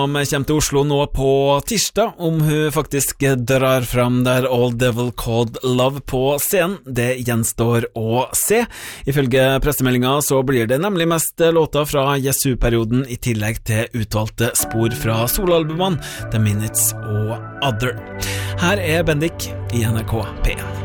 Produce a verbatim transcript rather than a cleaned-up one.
Om jeg kommer til Oslo nå på tirsdag, om hun faktisk drar fram der Old Devil Called Love på scenen, det gjenstår å se. Ifølge pressemeldingen så blir det nemlig mest låter fra Jesu-perioden i tillegg til utvalgte spor fra soloalbumene The Minutes og Other. Her er Bendik i N R K P en.